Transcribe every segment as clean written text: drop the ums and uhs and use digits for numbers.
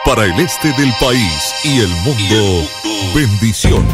Para el este del país y el mundo, Bendición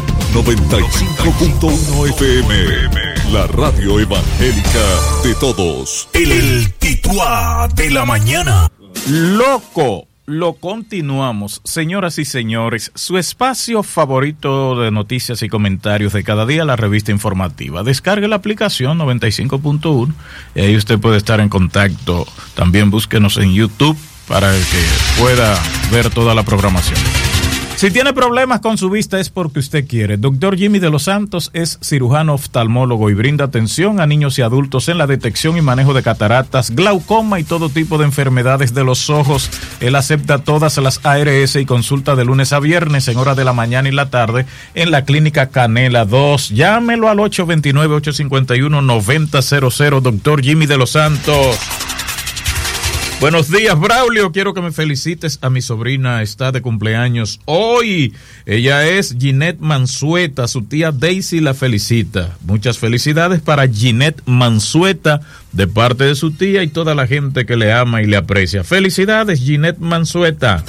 95.1 FM, la radio evangélica de todos. El Tituá de la mañana. Loco, lo continuamos. Señoras y señores, su espacio favorito de noticias y comentarios de cada día, la revista informativa. Descargue la aplicación 95.1 y ahí usted puede estar en contacto. También búsquenos en YouTube para que pueda ver toda la programación. Si tiene problemas con su vista es porque usted quiere. Dr. Jimmy de los Santos es cirujano oftalmólogo y brinda atención a niños y adultos en la detección y manejo de cataratas, glaucoma y todo tipo de enfermedades de los ojos. Él acepta todas las ARS y consulta de lunes a viernes en hora de la mañana y la tarde en la Clínica Canela 2. Llámelo al 829-851-9000, Dr. Jimmy de los Santos. Buenos días, Braulio. Quiero que me felicites a mi sobrina. Está de cumpleaños hoy. Ella es Ginette Mansueta. Su tía Daisy la felicita. Muchas felicidades para Ginette Mansueta de parte de su tía y toda la gente que le ama y le aprecia. Felicidades, Ginette Mansueta.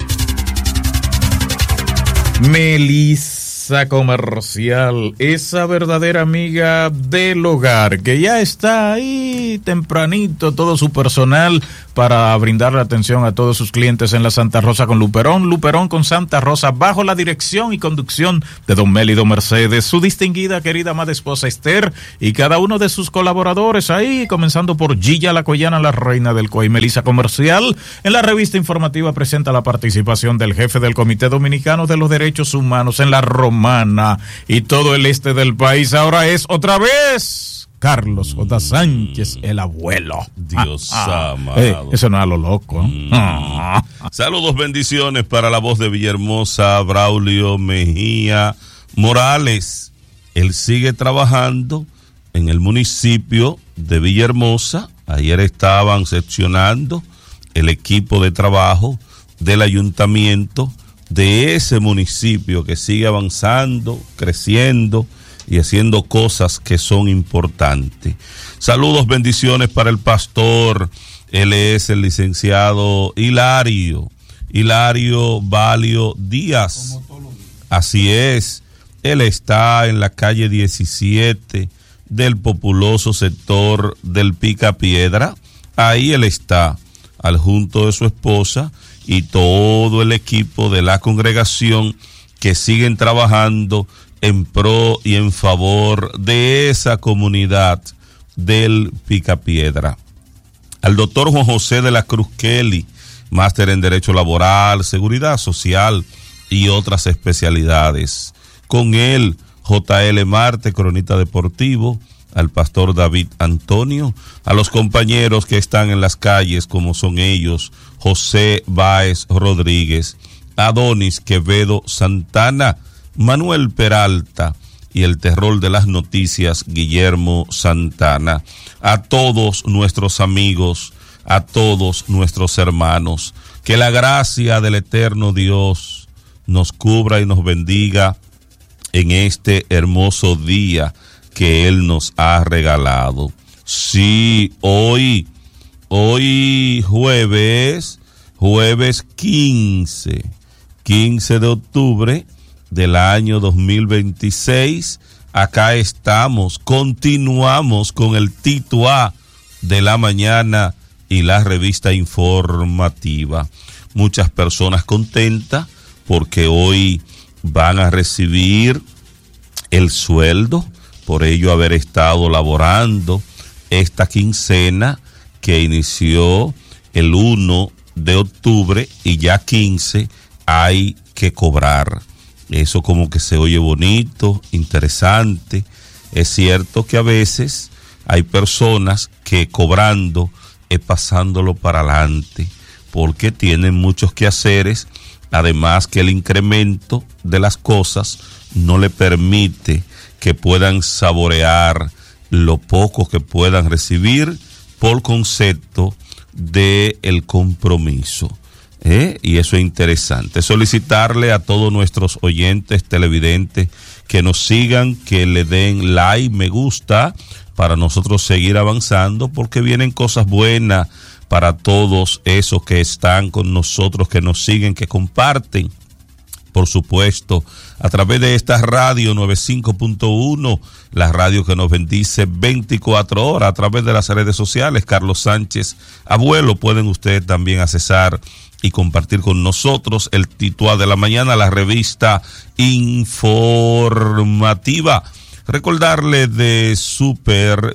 Melissa Comercial, esa verdadera amiga del hogar, que ya está ahí tempranito, todo su personal para brindarle atención a todos sus clientes en la Santa Rosa con Luperón. Luperón con Santa Rosa, bajo la dirección y conducción de don Mélido Mercedes, su distinguida, querida amada esposa Esther y cada uno de sus colaboradores ahí, comenzando por Gilla la Coyana, la reina del Coy. Melissa Comercial, en la revista informativa presenta la participación del jefe del Comité Dominicano de los Derechos Humanos en la Romana y todo el este del país. Ahora es otra vez Carlos J. Sánchez, el abuelo. Dios amado. Eso no es a lo loco. Saludos, bendiciones para la voz de Villahermosa, Braulio Mejía Morales. Él sigue trabajando en el municipio de Villahermosa. Ayer estaban seccionando el equipo de trabajo del ayuntamiento de ese municipio que sigue avanzando, creciendo y haciendo cosas que son importantes. Saludos, bendiciones para el pastor. Él es el licenciado Hilario Valio Díaz. Así es, él está en la calle 17 del populoso sector del Picapiedra. Ahí él está, al junto de su esposa y todo el equipo de la congregación que siguen trabajando en pro y en favor de esa comunidad del Picapiedra. Al doctor Juan José de la Cruz Kelly, máster en Derecho Laboral, Seguridad Social y otras especialidades. Con él, J.L. Marte, cronista deportivo, al pastor David Antonio, a los compañeros que están en las calles, como son ellos, José Báez Rodríguez, Adonis Quevedo Santana, Manuel Peralta y el terror de las noticias, Guillermo Santana. A todos nuestros amigos, a todos nuestros hermanos, que la gracia del eterno Dios nos cubra y nos bendiga en este hermoso día que Él nos ha regalado. Sí, hoy jueves 15 de octubre del año 2026, acá estamos, continuamos con el Tituá de la mañana y la revista informativa. Muchas personas contentas porque hoy van a recibir el sueldo, por ello haber estado laborando esta quincena que inició el 1 de octubre y ya 15 hay que cobrar. Eso como que se oye bonito, interesante. Es cierto que a veces hay personas que cobrando es pasándolo para adelante porque tienen muchos quehaceres, además que el incremento de las cosas no le permite que puedan saborear lo poco que puedan recibir por concepto de el compromiso. Y eso es interesante. Solicitarle a todos nuestros oyentes, televidentes, que nos sigan, que le den like, me gusta, para nosotros seguir avanzando, porque vienen cosas buenas para todos esos que están con nosotros, que nos siguen, que comparten, por supuesto, a través de esta radio 95.1, la radio que nos bendice 24 horas, a través de las redes sociales. Carlos Sánchez Abuelo, pueden ustedes también accesar y compartir con nosotros el Tituá de la Mañana, la revista informativa. Recordarle de Super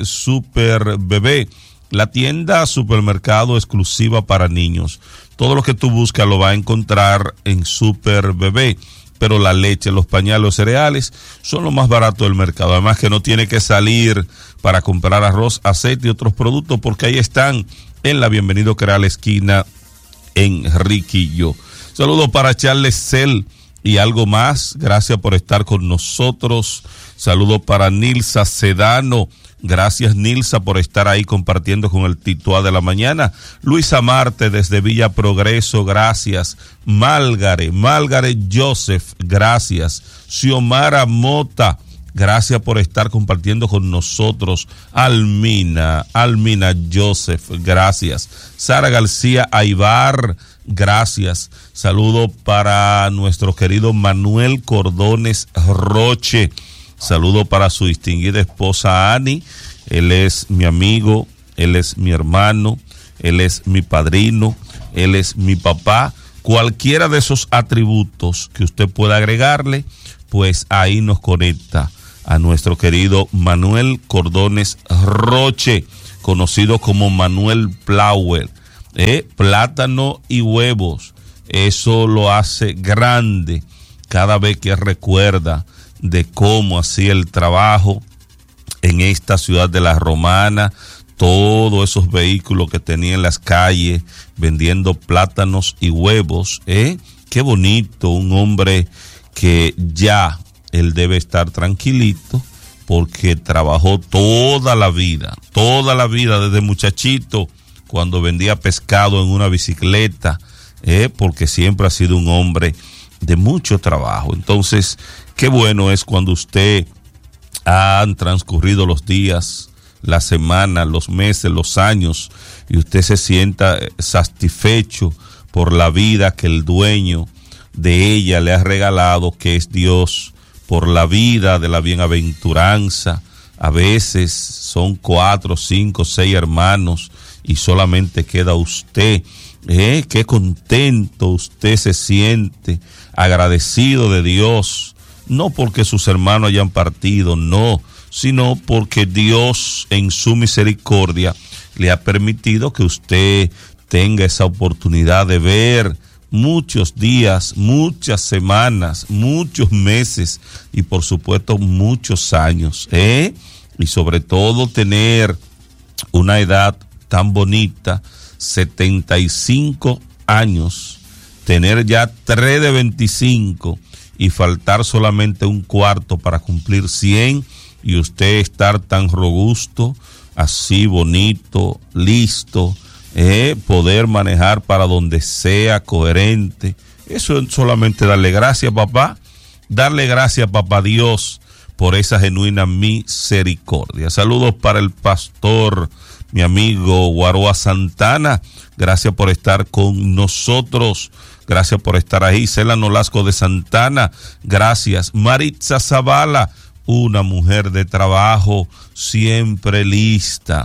Bebé, la tienda supermercado exclusiva para niños. Todo lo que tú buscas lo vas a encontrar en Super Bebé, pero la leche, los pañales, los cereales son lo más barato del mercado. Además que no tiene que salir para comprar arroz, aceite y otros productos, porque ahí están en la Bienvenido Creal esquina en Riquillo. Saludos para Charles Cel y algo más. Gracias por estar con nosotros. Saludos para Nilsa Sedano. Gracias, Nilsa, por estar ahí compartiendo con el Tituá de la Mañana. Luisa Marte desde Villa Progreso, gracias. Málgare Joseph, gracias. Xiomara Mota, gracias por estar compartiendo con nosotros. Almina Joseph, gracias. Sara García Aybar, gracias. Saludo para nuestro querido Manuel Cordones Roche. Saludo para su distinguida esposa Ani. Él es mi amigo, él es mi hermano, él es mi padrino, él es mi papá. Cualquiera de esos atributos que usted pueda agregarle, pues ahí nos conecta a nuestro querido Manuel Cordones Roche, conocido como Manuel Plauer. Plátano y huevos, eso lo hace grande cada vez que recuerda de cómo hacía el trabajo en esta ciudad de La Romana, todos esos vehículos que tenía en las calles vendiendo plátanos y huevos. Qué bonito, un hombre que ya él debe estar tranquilito porque trabajó toda la vida desde muchachito, cuando vendía pescado en una bicicleta, porque siempre ha sido un hombre de mucho trabajo. Entonces, qué bueno es cuando usted han transcurrido los días, las semanas, los meses, los años, y usted se sienta satisfecho por la vida que el dueño de ella le ha regalado, que es Dios, por la vida de la bienaventuranza. A veces son 4, 5, 6 hermanos y solamente queda usted. Qué contento usted se siente, agradecido de Dios, no porque sus hermanos hayan partido, no, sino porque Dios en su misericordia le ha permitido que usted tenga esa oportunidad de ver muchos días, muchas semanas, muchos meses y por supuesto muchos años, y sobre todo tener una edad tan bonita, 75 años, tener ya 3 de 25 y faltar solamente un cuarto para cumplir 100, y usted estar tan robusto, así bonito, listo, poder manejar para donde sea, coherente. Eso es solamente darle gracias, papá Dios, por esa genuina misericordia. Saludos para el pastor, mi amigo Guaroa Santana, gracias por estar con nosotros, gracias por estar ahí. Cela Nolasco de Santana, gracias. Maritza Zavala, una mujer de trabajo, siempre lista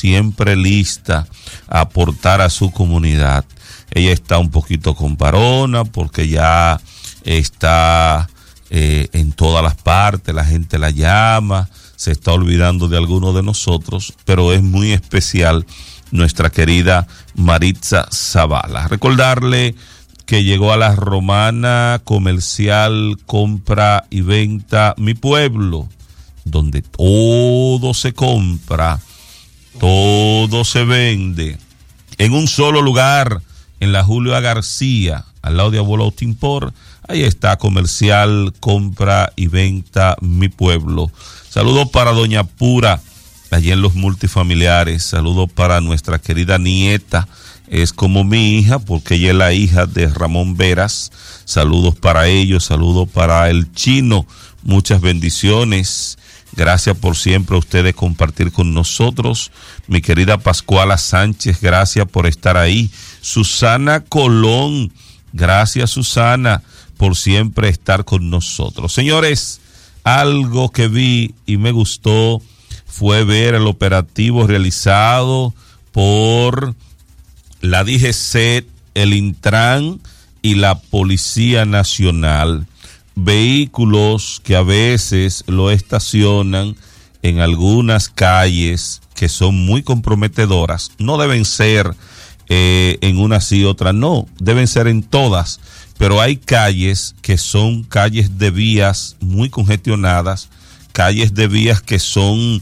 a aportar a su comunidad. Ella está un poquito comparona porque ya está en todas las partes, la gente la llama, se está olvidando de algunos de nosotros, pero es muy especial nuestra querida Maritza Zavala. Recordarle que llegó a La Romana Comercial, Compra y Venta Mi Pueblo, donde todo se compra, todo se vende, en un solo lugar, en la Julio A. García, al lado de Abuelo Timpor. Ahí está Comercial, Compra y Venta Mi Pueblo. Saludos para Doña Pura, allí en los multifamiliares. Saludos para nuestra querida nieta, es como mi hija, porque ella es la hija de Ramón Veras. Saludos para ellos, saludos para el Chino, muchas bendiciones. Gracias por siempre a ustedes compartir con nosotros. Mi querida Pascuala Sánchez, gracias por estar ahí. Susana Colón, gracias Susana por siempre estar con nosotros. Señores, algo que vi y me gustó fue ver el operativo realizado por la DGCET, el Intran y la Policía Nacional. Vehículos que a veces lo estacionan en algunas calles que son muy comprometedoras. No deben ser en una sí, otra no, deben ser en todas, pero hay calles que son calles de vías muy congestionadas, calles de vías que son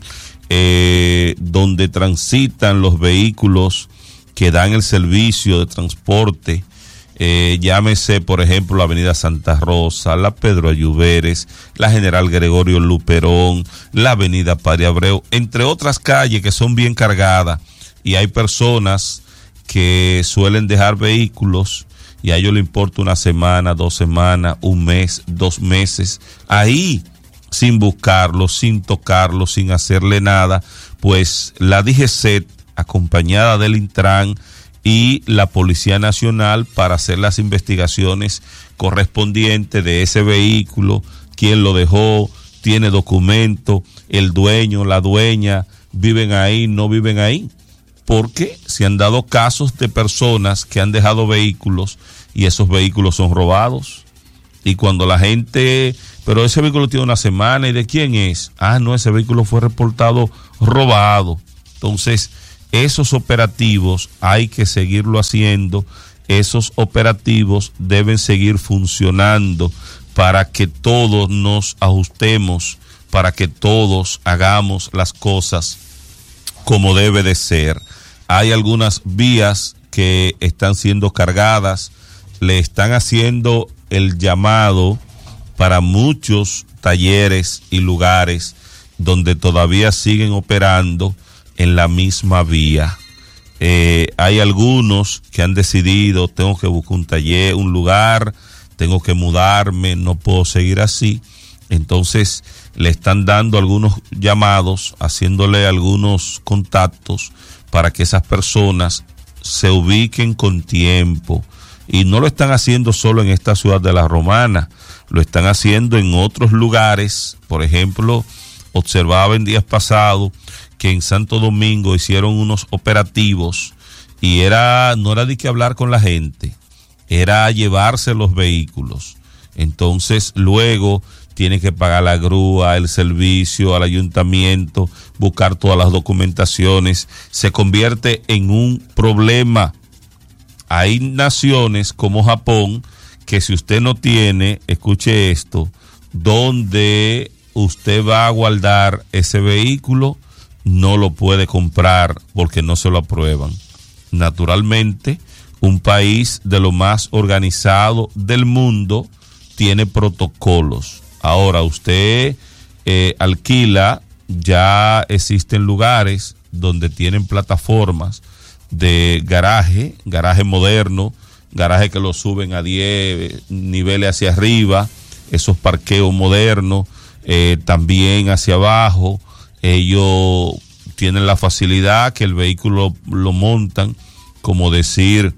donde transitan los vehículos que dan el servicio de transporte. Llámese, por ejemplo, la avenida Santa Rosa, la Pedro Ayuberes, la General Gregorio Luperón, la avenida Padre Abreu, entre otras calles que son bien cargadas, y hay personas que suelen dejar vehículos y a ellos les importa una semana, 2 semanas, 1 mes, 2 meses, ahí sin buscarlo, sin tocarlo, sin hacerle nada. Pues la DGCET, acompañada del Intran y la Policía Nacional, para hacer las investigaciones correspondientes de ese vehículo, quién lo dejó, tiene documento, el dueño, la dueña, viven ahí, no viven ahí, porque se han dado casos de personas que han dejado vehículos y esos vehículos son robados. Y cuando la gente, pero ese vehículo tiene 1 semana, ¿y de quién es? Ah, no, ese vehículo fue reportado robado. Entonces, esos operativos hay que seguirlo haciendo, esos operativos deben seguir funcionando para que todos nos ajustemos, para que todos hagamos las cosas como debe de ser. Hay algunas vías que están siendo cargadas, le están haciendo el llamado para muchos talleres y lugares donde todavía siguen operando en la misma vía. Hay algunos que han decidido, tengo que buscar un taller, un lugar, tengo que mudarme, no puedo seguir así. Entonces le están dando algunos llamados, haciéndole algunos contactos para que esas personas se ubiquen con tiempo. Y no lo están haciendo solo en esta ciudad de La Romana, lo están haciendo en otros lugares. Por ejemplo, observaba en días pasados que en Santo Domingo hicieron unos operativos y no era de que hablar con la gente, era llevarse los vehículos. Entonces luego tiene que pagar la grúa, el servicio al ayuntamiento, buscar todas las documentaciones, se convierte en un problema. Hay naciones como Japón que si usted no tiene, escuche esto, donde usted va a guardar ese vehículo, no lo puede comprar porque no se lo aprueban. Naturalmente, un país de lo más organizado del mundo tiene protocolos. Ahora usted alquila, ya existen lugares donde tienen plataformas de garaje moderno, garaje que lo suben a 10 niveles hacia arriba, esos parqueos modernos, también hacia abajo. Ellos tienen la facilidad que el vehículo lo montan, como decir,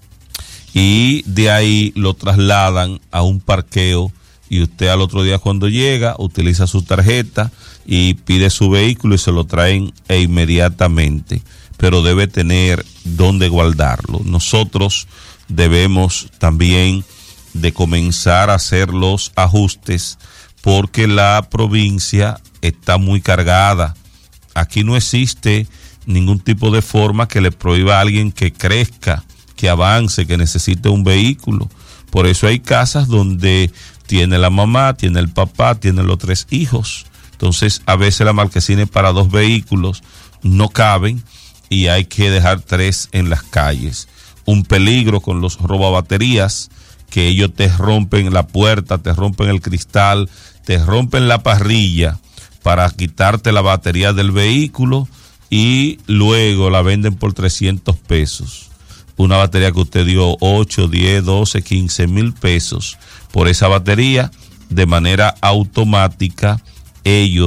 y de ahí lo trasladan a un parqueo, y usted al otro día cuando llega utiliza su tarjeta y pide su vehículo y se lo traen inmediatamente, pero debe tener dónde guardarlo. Nosotros debemos también de comenzar a hacer los ajustes porque la provincia está muy cargada. Aquí no existe ningún tipo de forma que le prohíba a alguien que crezca, que avance, que necesite un vehículo. Por eso hay casas donde tiene la mamá, tiene el papá, tienen los 3 hijos. Entonces a veces la marquesina es para 2 vehículos, no caben y hay que dejar 3 en las calles. Un peligro con los robabaterías, que ellos te rompen la puerta, te rompen el cristal, te rompen la parrilla para quitarte la batería del vehículo y luego la venden por 300 pesos. Una batería que usted dio 8, 10, 12, 15 mil pesos por esa batería. De manera automática ellos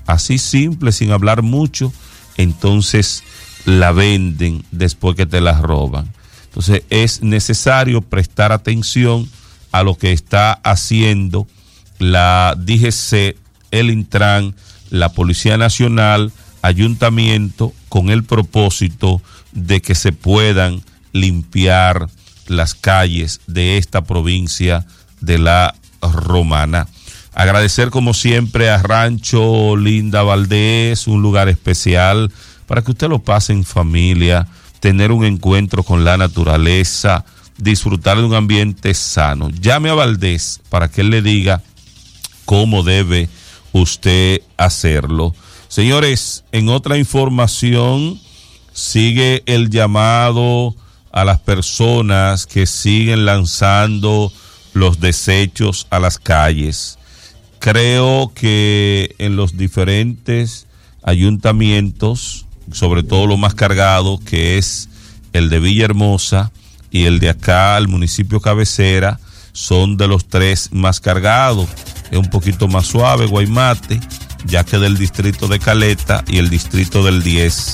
así simple, sin hablar mucho, entonces la venden después que te la roban. Entonces es necesario prestar atención a lo que está haciendo la DGC, el Intran, la Policía Nacional, Ayuntamiento, con el propósito de que se puedan limpiar las calles de esta provincia de La Romana. Agradecer como siempre a Rancho Linda Valdés, un lugar especial para que usted lo pase en familia, tener un encuentro con la naturaleza, disfrutar de un ambiente sano. Llame a Valdés para que él le diga cómo debe usted hacerlo. Señores, en otra información, sigue el llamado a las personas que siguen lanzando los desechos a las calles. Creo que en los diferentes ayuntamientos, sobre todo lo más cargado, que es el de Villahermosa y el de acá, el municipio cabecera, son de los tres más cargados. Es un poquito más suave Guaymate, ya que del distrito de Caleta y el distrito del 10,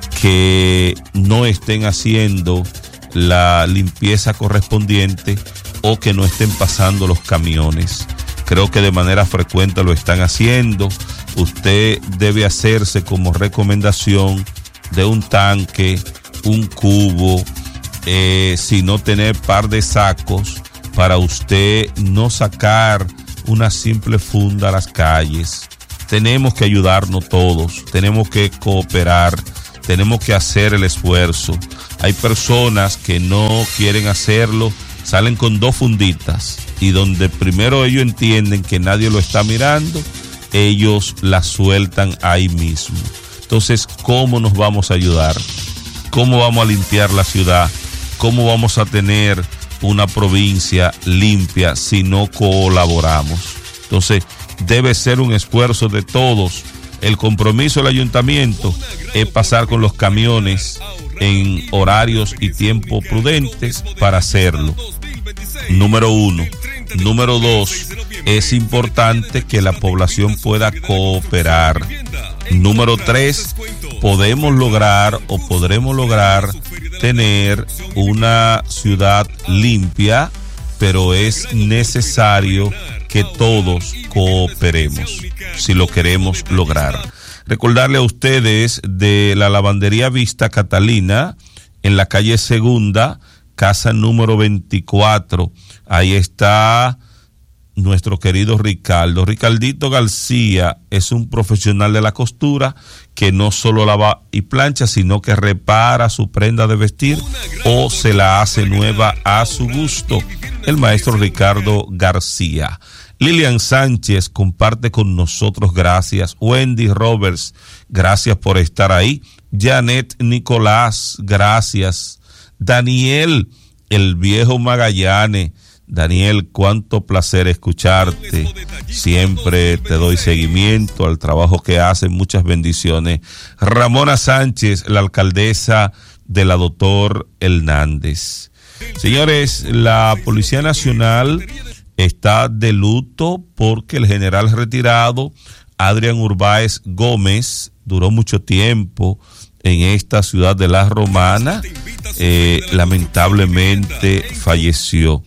que no estén haciendo la limpieza correspondiente o que no estén pasando los camiones. Creo que de manera frecuente lo están haciendo. Usted debe hacerse como recomendación de un tanque, un cubo, si no tener par de sacos, para usted no sacar una simple funda a las calles. Tenemos que ayudarnos todos, tenemos que cooperar, tenemos que hacer el esfuerzo. Hay personas que no quieren hacerlo, salen con 2 funditas y donde primero ellos entienden que nadie lo está mirando, ellos la sueltan ahí mismo. Entonces, ¿cómo nos vamos a ayudar? ¿Cómo vamos a limpiar la ciudad? ¿Cómo vamos a tener una provincia limpia si no colaboramos? Entonces, debe ser un esfuerzo de todos. El compromiso del ayuntamiento es pasar con los camiones en horarios y tiempos prudentes para hacerlo. Número 1. Número 2, es importante que la población pueda cooperar. Número 3, podremos lograr tener una ciudad limpia, pero es necesario que todos cooperemos si lo queremos lograr. Recordarle a ustedes de la lavandería Vista Catalina en la calle Segunda, casa número 24. Ahí está nuestro querido Ricardo. Ricardito García es un profesional de la costura que no solo lava y plancha, sino que repara su prenda de vestir o se la hace nueva a su gusto. El maestro Ricardo García. Lilian Sánchez comparte con nosotros, gracias. Wendy Roberts, gracias por estar ahí. Janet Nicolás, gracias. Daniel, el viejo Magallanes. Daniel, cuánto placer escucharte. Siempre te doy seguimiento al trabajo que hacen. Muchas bendiciones. Ramona Sánchez, la alcaldesa de la Doctor Hernández. Señores, la Policía Nacional está de luto porque el general retirado Adrián Urbáez Gómez duró mucho tiempo en esta ciudad de La Romana. Lamentablemente falleció.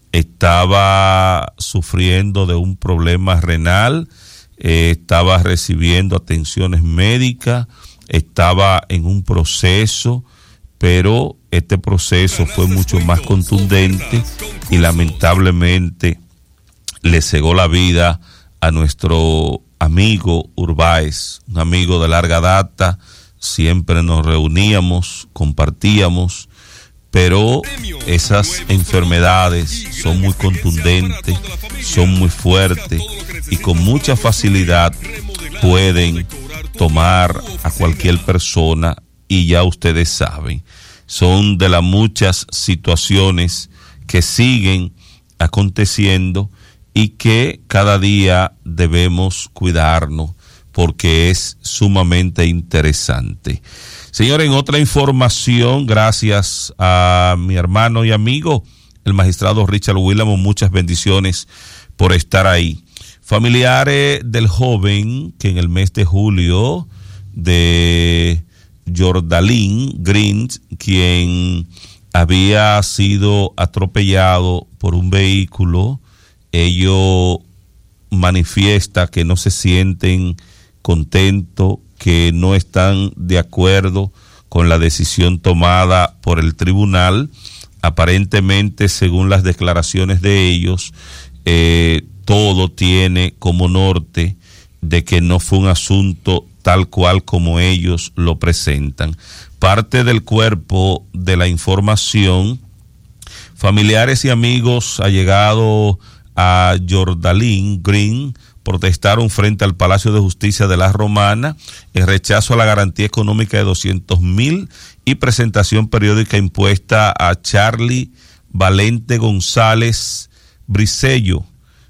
Estaba sufriendo de un problema renal, estaba recibiendo atenciones médicas, estaba en un proceso, pero este proceso fue mucho más contundente y lamentablemente le cegó la vida a nuestro amigo Urbáez, un amigo de larga data. Siempre nos reuníamos, compartíamos, pero esas enfermedades son muy contundentes, son muy fuertes y con mucha facilidad pueden tomar a cualquier persona, y ya ustedes saben, son de las muchas situaciones que siguen aconteciendo y que cada día debemos cuidarnos porque es sumamente interesante. Señor, en otra información, gracias a mi hermano y amigo, el magistrado Richard Willamo, muchas bendiciones por estar ahí. Familiares del joven que en el mes de julio de Jordalín Green, quien había sido atropellado por un vehículo, ellos manifiestan que no se sienten contentos, que no están de acuerdo con la decisión tomada por el tribunal. Aparentemente, según las declaraciones de ellos, todo tiene como norte de que no fue un asunto tal cual como ellos lo presentan. Parte del cuerpo de la información, familiares y amigos allegados a Jordalín Green protestaron frente al Palacio de Justicia de la Romana en rechazo a la garantía económica de 200,000 y presentación periódica impuesta a Charlie Valente González Bricello,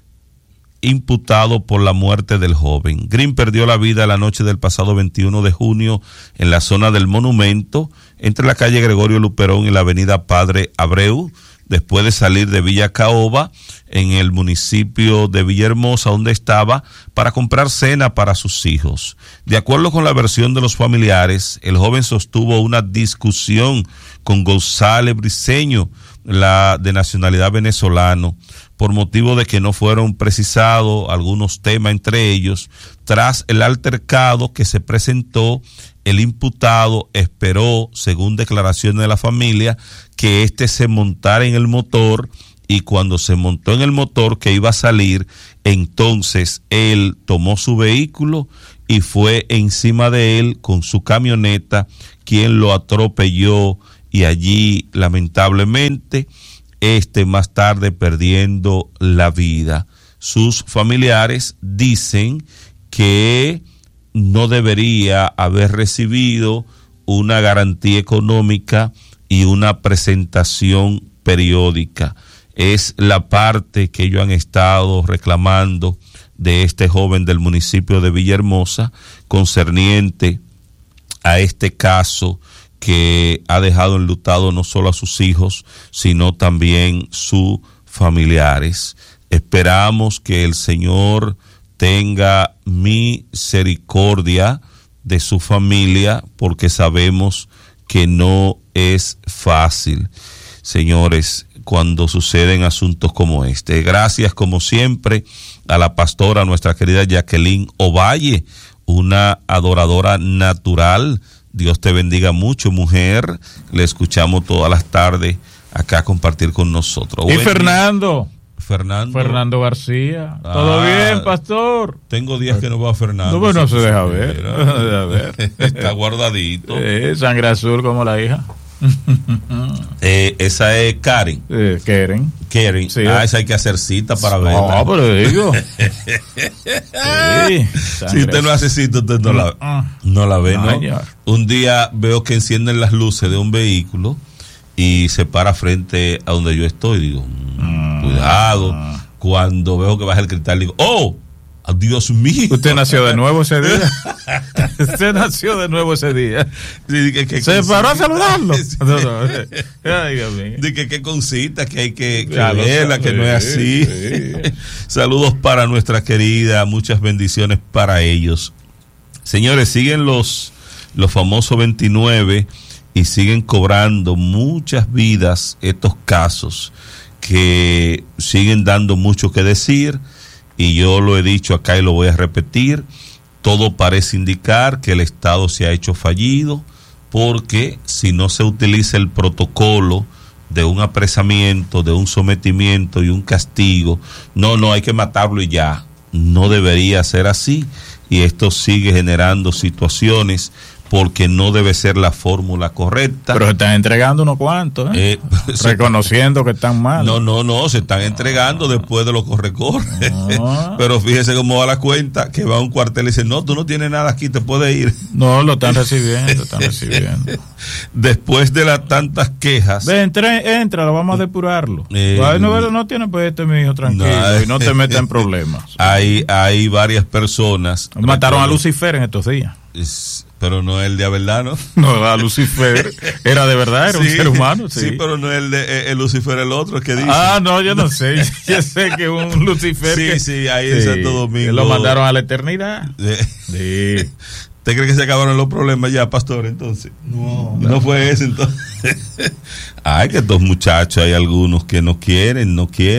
imputado por la muerte del joven. Green perdió la vida la noche del pasado 21 de junio en la zona del Monumento, entre la calle Gregorio Luperón y la avenida Padre Abreu, después de salir de Villa Caoba, en el municipio de Villahermosa, donde estaba, para comprar cena para sus hijos. De acuerdo con la versión de los familiares, el joven sostuvo una discusión con González Briceño, de nacionalidad venezolano, por motivo de que no fueron precisados algunos temas entre ellos. Tras el altercado que se presentó, el imputado esperó, según declaraciones de la familia, que éste se montara en el motor, y cuando se montó en el motor que iba a salir, entonces él tomó su vehículo y fue encima de él con su camioneta, quien lo atropelló, y allí lamentablemente más tarde perdiendo la vida. Sus familiares dicen que no debería haber recibido una garantía económica y una presentación periódica. Es la parte que ellos han estado reclamando de este joven del municipio de Villahermosa, concerniente a este caso que ha dejado enlutado no solo a sus hijos, sino también sus familiares. Esperamos que el Señor tenga misericordia de su familia, porque sabemos que no es fácil, señores, cuando suceden asuntos como este. Gracias, como siempre, a la pastora, nuestra querida Jacqueline Ovalle, una adoradora natural. Dios te bendiga mucho, mujer. Le escuchamos todas las tardes acá a compartir con nosotros. Y Fernando García. ¿Todo bien, pastor? Tengo días que no veo a Fernando. No, pero no se deja ver. Está guardadito. Sangre azul como la hija. Esa es Karen. Karen. Sí. Esa hay que hacer cita para verla. No, pero digo. Si usted no hace cita, usted no la ve, ¿no? Señor. Un día veo que encienden las luces de un vehículo y se para frente a donde yo estoy. Digo, cuidado. Cuando veo que baja el cristal, digo, ¡oh! Dios mío. Usted nació de nuevo ese día. Usted nació de nuevo ese día. Sí, se paró a saludarlo. Sí. Ay, Dios mío. Dice que concita, que hay que verla, que no es así. Sí. Saludos para nuestra querida, muchas bendiciones para ellos. Señores, siguen los famosos 29 y siguen cobrando muchas vidas estos casos que siguen dando mucho que decir. Y yo lo he dicho acá y lo voy a repetir, todo parece indicar que el Estado se ha hecho fallido, porque si no se utiliza el protocolo de un apresamiento, de un sometimiento y un castigo, no hay que matarlo y ya, no debería ser así, y esto sigue generando situaciones porque no debe ser la fórmula correcta. Pero se están entregando unos cuantos, reconociendo que están mal. No, se están entregando después de lo corre. Pero fíjese cómo va la cuenta, que va a un cuartel y dice, no, tú no tienes nada aquí, te puedes ir. No, lo están recibiendo, Después de las tantas quejas. Entra, lo vamos a depurarlo. No tiene pues mi hijo tranquilo, y no te metas en problemas. Hay varias personas. Mataron a Lucifer en estos días. Pero no el de verdad, ¿no? No, a Lucifer era de verdad, era un ser humano. Sí, pero no el de Lucifer, el otro que dice. No, yo no sé. Yo sé que un Lucifer. Sí, ahí en Santo Domingo. Lo mandaron a la eternidad. Sí. ¿Usted cree que se acabaron los problemas ya, pastor, entonces? No fue ese, entonces. Ay, que estos muchachos, hay algunos que no quieren.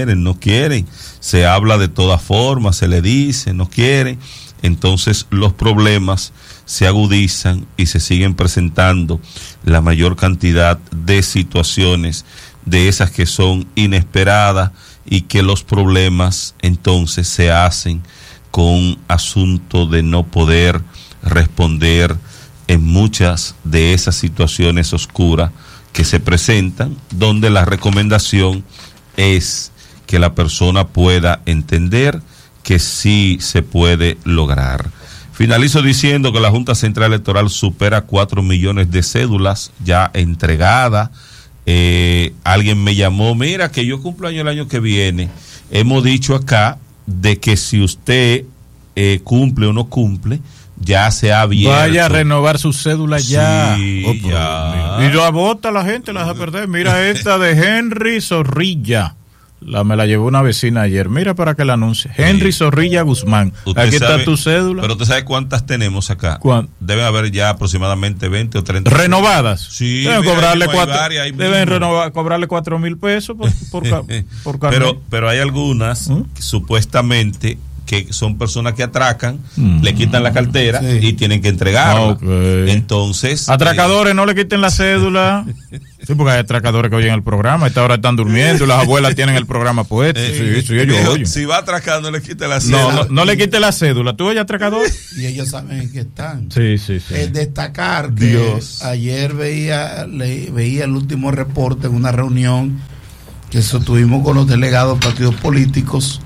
Se habla de todas formas, se le dice, no quieren. Entonces los problemas se agudizan y se siguen presentando la mayor cantidad de situaciones de esas que son inesperadas y que los problemas entonces se hacen con asunto de no poder responder en muchas de esas situaciones oscuras que se presentan, donde la recomendación es que la persona pueda entender que sí se puede lograr. Finalizo diciendo que la Junta Central Electoral supera 4 millones de cédulas ya entregadas. Alguien me llamó, mira que yo cumplo año el año que viene. Hemos dicho acá de que si usted cumple o no cumple, ya se ha abierto. Vaya a renovar su cédula ya. Sí, ya. Y la vota la gente, la deja perder. Mira esta de Henry Zorrilla. Me la llevó una vecina ayer. Mira para que la anuncie. Henry Zorrilla Guzmán. Aquí está tu cédula. Pero ¿usted sabe cuántas tenemos acá? Deben haber ya aproximadamente 20 o 30. ¿Renovadas? Sí. Deben cobrarle cobrarle 4,000 pesos por carnet. Pero hay algunas que supuestamente que son personas que atracan, le quitan la cartera y tienen que entregarla. Entonces, atracadores, no le quiten la cédula. Sí, porque hay atracadores que oyen el programa, a esta hora están durmiendo, las abuelas tienen el programa puesto. Ellos oyen. Si va atracando, le quite la cédula. No le quite la cédula. ¿Tú oyes atracador? Y ellos saben en qué están. Sí. Destacar que ayer veía el último reporte en una reunión que sostuvimos con los delegados de partidos políticos,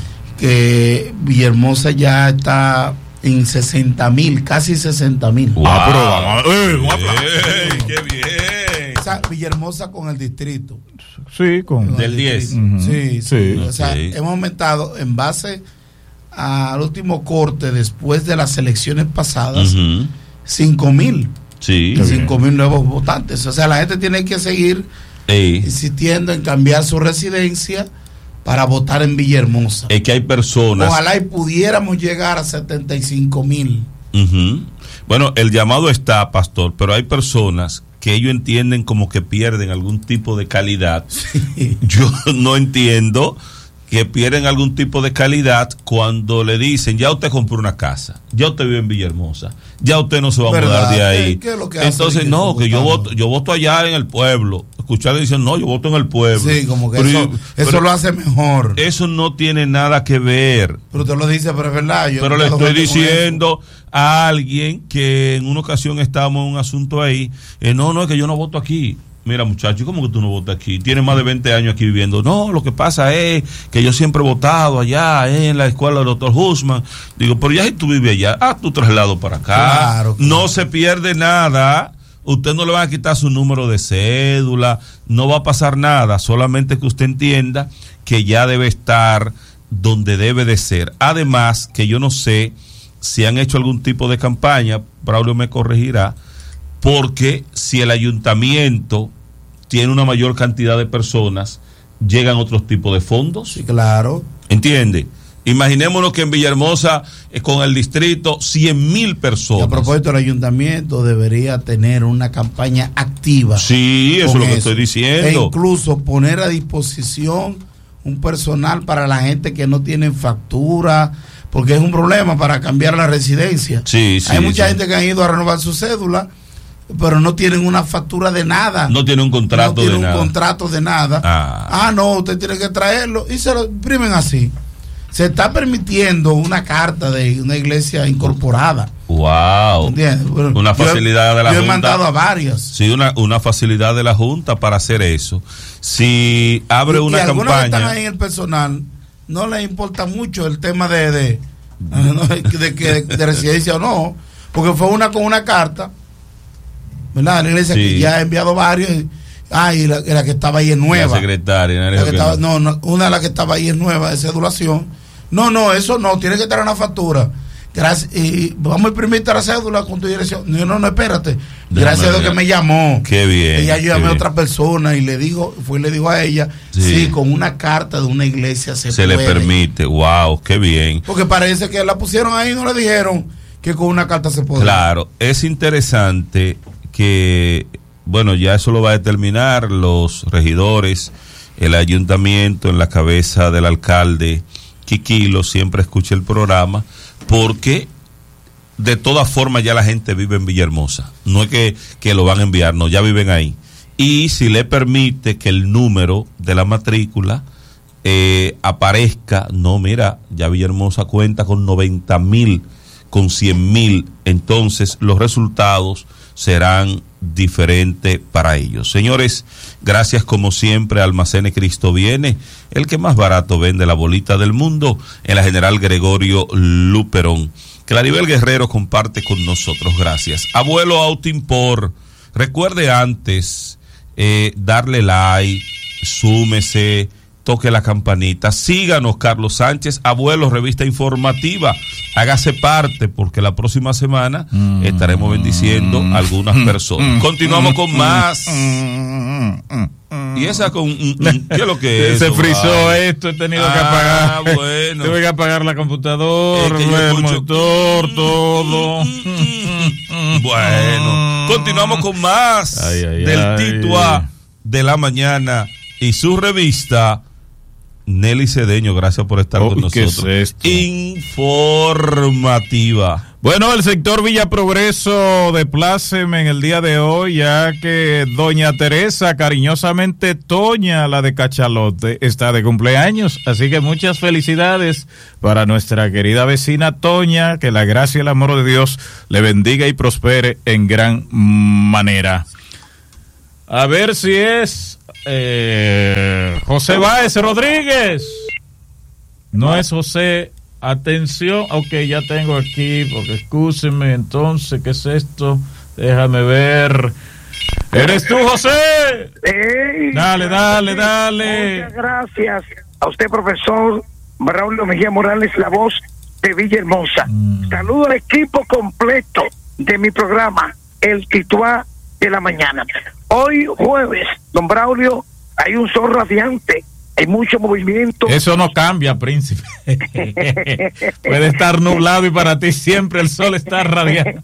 que Villahermosa ya está en 60,000, casi 60,000. ¡Wow! ¡Qué bien! O sea, Villahermosa con el distrito. Sí, con del 10. Sí. O sea, hemos aumentado en base al último corte después de las elecciones pasadas, 5,000. Sí. 5,000 nuevos votantes. O sea, la gente tiene que seguir insistiendo en cambiar su residencia para votar en Villahermosa. Es que hay personas. Ojalá y pudiéramos llegar a 75,000. Bueno, el llamado está, pastor, pero hay personas que ellos entienden como que pierden algún tipo de calidad. Sí. Yo no entiendo que pierden algún tipo de calidad cuando le dicen, ya usted compró una casa, ya usted vive en Villahermosa, ya usted no se va a mudar de ahí. ¿Qué es lo que entonces hace no, que yo voto allá en el pueblo. Escucharle dicen, no, yo voto en el pueblo. Sí, como que eso lo hace mejor. Eso no tiene nada que ver. Pero usted lo dice, pero es verdad. Pero le estoy diciendo a alguien que en una ocasión estábamos en un asunto ahí, no, es que yo no voto aquí. Mira, muchacho, ¿cómo que tú no votas aquí? Tienes más de 20 años aquí viviendo. No, lo que pasa es que yo siempre he votado allá en la escuela del doctor Husman. Digo, pero ya si tú vives allá, tu traslado para acá. Claro. No se pierde nada. Usted no le va a quitar su número de cédula. No va a pasar nada. Solamente que usted entienda que ya debe estar donde debe de ser. Además, que yo no sé si han hecho algún tipo de campaña. Braulio me corregirá. Porque si el ayuntamiento tiene una mayor cantidad de personas, llegan otros tipos de fondos. Sí, claro. ¿Entiende? Imaginémonos que en Villahermosa, con el distrito, 100,000 personas. Y a propósito, el ayuntamiento debería tener una campaña activa. Sí, eso es lo que estoy diciendo. E incluso poner a disposición un personal para la gente que no tiene factura, porque es un problema para cambiar la residencia. Sí, hay mucha gente que han ido a renovar su cédula, pero no tienen una factura de nada. No tiene un contrato de nada. No tiene un contrato de nada. No, usted tiene que traerlo y se lo imprimen así. Se está permitiendo una carta de una iglesia incorporada. Wow. ¿Entiendes? Bueno, una facilidad de la Junta. Yo he mandado a varias. Sí, una facilidad de la Junta para hacer eso. Si abre una campaña. Algunos que están ahí en el personal no les importa mucho el tema de residencia o no, porque fue con una carta, ¿verdad? La iglesia que ya ha enviado varios. Y la que estaba ahí es nueva. La secretaria. Una de las que estaba ahí es nueva de cedulación. No, eso no, tiene que tener una factura. gracias, y vamos a imprimirte la cédula con tu dirección. No, espérate. Gracias a Dios que me llamó. Qué bien. Ella yo llamé a otra persona y le digo a ella, sí, con una carta de una iglesia se puede. Le permite. Wow, qué bien. Porque parece que la pusieron ahí y no le dijeron que con una carta se puede. Claro, es interesante que, bueno, ya eso lo va a determinar los regidores, el ayuntamiento en la cabeza del alcalde Quiquilo, siempre escucha el programa, porque de todas formas ya la gente vive en Villahermosa, no es que lo van a enviar, no, ya viven ahí, y si le permite que el número de la matrícula aparezca, no, mira, ya Villahermosa cuenta con 90,000, con 100,000, entonces los resultados serán diferentes para ellos. Señores, gracias como siempre a Almacenes Cristo Viene, el que más barato vende la bolita del mundo, en la General Gregorio Luperón. Claribel Guerrero comparte con nosotros, gracias. Abuelo Autoimport, recuerde antes darle like, súmese, toque la campanita, síganos Carlos Sánchez, Abuelo Revista Informativa, hágase parte porque la próxima semana estaremos bendiciendo a algunas personas. Continuamos con más. Y esa con ¿qué es lo que es? Se frizó esto, he tenido que apagar. Bueno. Tuve que apagar la computadora, el motor, todo. Bueno, continuamos con más del Titua de la mañana y su revista. Nelly Cedeño, gracias por estar con nosotros. ¿Qué es esto? Informativa. Bueno, el sector Villa Progreso de pláceme en el día de hoy, ya que doña Teresa, cariñosamente Toña, la de Cachalote, está de cumpleaños, así que muchas felicidades para nuestra querida vecina Toña, que la gracia y el amor de Dios le bendiga y prospere en gran manera. A ver si es José Báez Rodríguez. No es José. Atención. Ok, ya tengo aquí, porque escúcheme, entonces, ¿qué es esto? Déjame ver. ¿Eres tú, José? Hey, dale. Muchas gracias a usted, profesor Braulio Mejía Morales, la voz de Villahermosa. Saludo al equipo completo de mi programa, El Tituá de la Mañana. Hoy jueves, don Braulio, hay un sol radiante, hay mucho movimiento. Eso no cambia, príncipe. Puede estar nublado y para ti siempre el sol está radiante.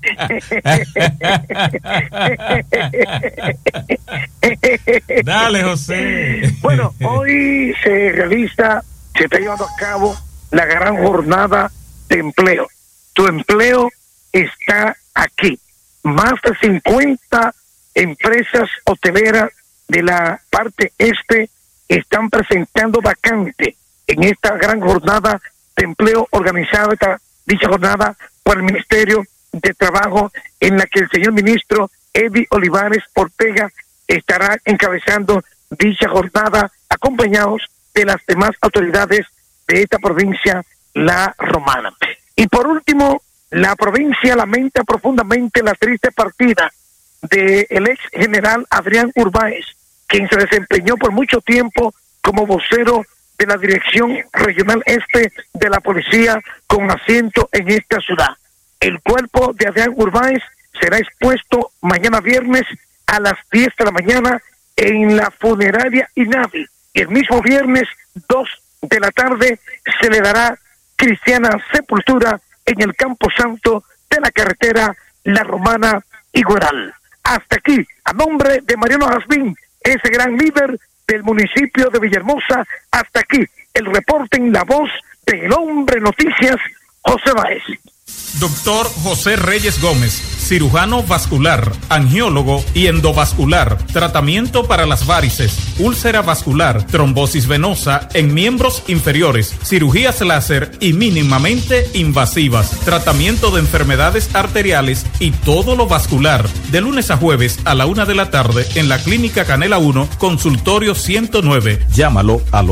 Dale, José. Bueno, hoy se está llevando a cabo la gran jornada de empleo. Tu empleo está aquí. Más de 50 empresas hoteleras de la parte este están presentando vacante en esta gran jornada de empleo organizada, dicha jornada por el Ministerio de Trabajo, en la que el señor ministro Eddie Olivares Ortega estará encabezando dicha jornada, acompañados de las demás autoridades de esta provincia, la Romana. Y por último, la provincia lamenta profundamente la triste partida del ex general Adrián Urbáez, quien se desempeñó por mucho tiempo como vocero de la Dirección Regional Este de la Policía con asiento en esta ciudad. El cuerpo de Adrián Urbáez será expuesto mañana viernes a las 10 de la mañana en la funeraria INAVI, y el mismo viernes 2 de la tarde se le dará cristiana sepultura en el Campo Santo de la carretera La Romana y Guaral. Hasta aquí, a nombre de Mariano Jazmín, ese gran líder del municipio de Villahermosa, hasta aquí el reporte en la voz del hombre noticias, José Báez. Doctor José Reyes Gómez, cirujano vascular, angiólogo y endovascular, tratamiento para las varices, úlcera vascular, trombosis venosa en miembros inferiores, cirugías láser y mínimamente invasivas, tratamiento de enfermedades arteriales y todo lo vascular, de lunes a jueves a la 1 de la tarde en la Clínica Canela 1, Consultorio 109. Llámalo al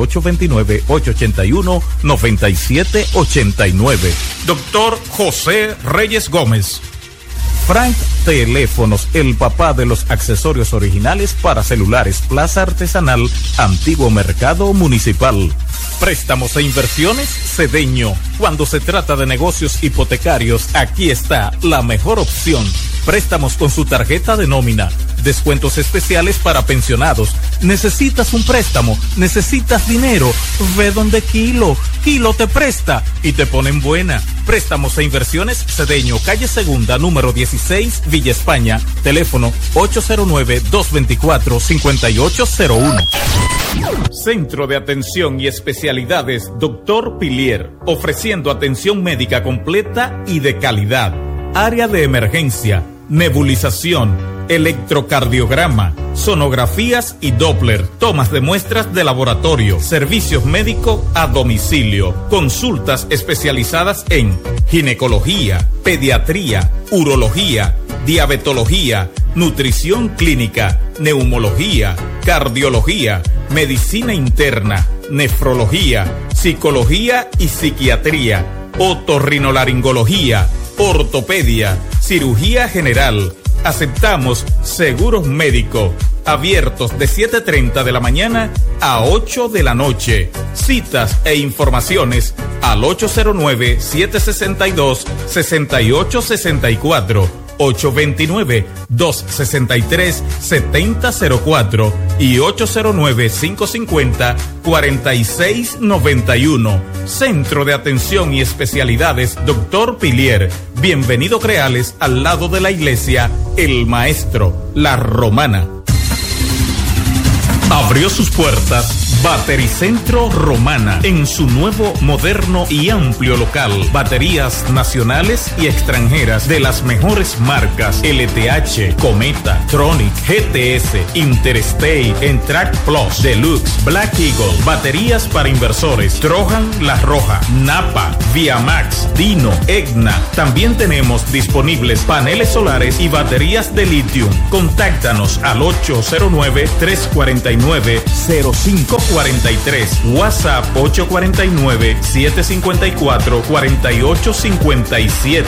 829-881-9789. Doctor José Reyes Gómez. Frank Teléfonos, el papá de los accesorios originales para celulares, Plaza Artesanal, Antiguo Mercado Municipal. Préstamos e inversiones Cedeño. Cuando se trata de negocios hipotecarios, aquí está la mejor opción. Préstamos con su tarjeta de nómina. Descuentos especiales para pensionados. ¿Necesitas un préstamo? ¿Necesitas dinero? Ve donde Kilo. Kilo te presta y te ponen buena. Préstamos e inversiones Cedeño, calle Segunda, número 16, Villa España. Teléfono 809-224-5801. Centro de Atención y Especialidades Dr. Pilier, ofreciendo atención médica completa y de calidad. Área de emergencia, nebulización, electrocardiograma, sonografías y Doppler, tomas de muestras de laboratorio, servicios médicos a domicilio, consultas especializadas en ginecología, pediatría, urología, diabetología, nutrición clínica, neumología, cardiología, medicina interna, nefrología, psicología y psiquiatría, otorrinolaringología, ortopedia, cirugía general. Aceptamos seguros médicos, abiertos de 7:30 de la mañana a 8 de la noche. Citas e informaciones al 809-762-6864, 829-263-7004 y 809-550-4691. Centro de Atención y Especialidades Dr. Pilier. Bienvenido Creales, al lado de la iglesia El Maestro, La Romana. Abrió sus puertas Batericentro Romana en su nuevo, moderno y amplio local. Baterías nacionales y extranjeras de las mejores marcas: LTH, Cometa, Tronic, GTS, Interstate, Entrac Plus, Deluxe, Black Eagle. Baterías para inversores: Trojan, La Roja, Napa, Viamax, Dino, Egna. También tenemos disponibles paneles solares y baterías de litio. Contáctanos al 809-349-0543, WhatsApp 849-754-4857.